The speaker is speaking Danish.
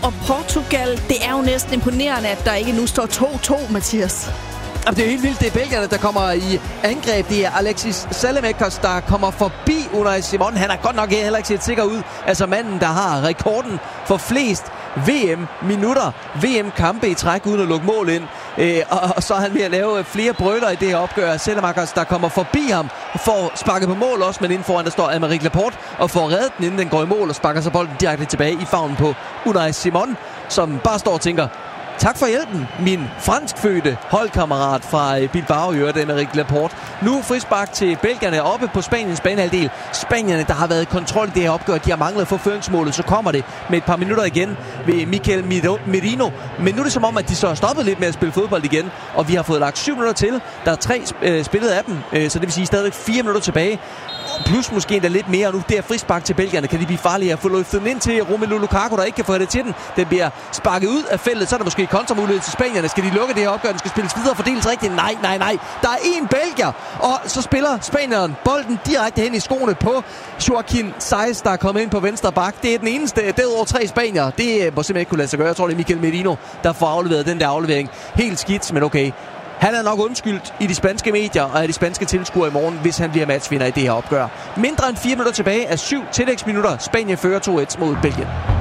og Portugal. Det er jo næsten imponerende, at der ikke nu står 2-2, Mathias. Jamen, det er helt vildt. Det er belgierne, der kommer i angreb. Det er Alexis Saelemaekers, der kommer forbi Unai Simon. Han er godt nok heller ikke set sikker ud. Altså manden, der har rekorden for flest VM-minutter, VM-kampe i træk uden at lukke mål ind. Og så er han ved at lave flere brøler i det her opgør. Saelemaekers, der kommer forbi ham, får sparket på mål også, men inden foran der står Aymeric Laporte og får reddet den, inden den går i mål, og sparker så bolden direkte tilbage i favnen på Unai Simon, som bare står og tænker: tak for hjælpen, min franskfødte holdkammerat fra Bilbao, Aymeric Laporte. Nu frispark til belgierne oppe på Spaniens banehalvdel. Spanierne, der har været i kontrol i det her opgør, de har manglet for føringsmålet, så kommer det med et par minutter igen ved Mikel Merino. Men nu er det som om, at de så har stoppet lidt med at spille fodbold igen, og vi har fået lagt 7 minutter til. Der er 3 spillet af dem, så det vil sige stadigvæk 4 minutter tilbage. Plus måske endda lidt mere, og nu det er frispark til belgierne. Kan de blive farlige at få løftet den ind til Romelu Lukaku, der ikke kan få det til den. Den bliver sparket ud af feltet, så er der måske kontramulighed til spanierne. Skal de lukke det her opgør? Den skal spilles videre og fordeles rigtigt? Nej. Der er én belgier, og så spiller spanieren bolden direkte hen i skoene på Joaquin Saiz, der er kommet ind på venstre bak. Det er den eneste. Derudover 3 spanier. Det må simpelthen ikke kunne lade sig gøre. Jeg tror, det er Mikel Merino, der får afleveret den der aflevering. Helt skidt, men okay. Han er nok undskyldt i de spanske medier og af de spanske tilskuere i morgen, hvis han bliver matchvinder i det her opgør. Mindre end 4 minutter tilbage af 7 tillægsminutter. Spanien fører 2-1 mod Belgien.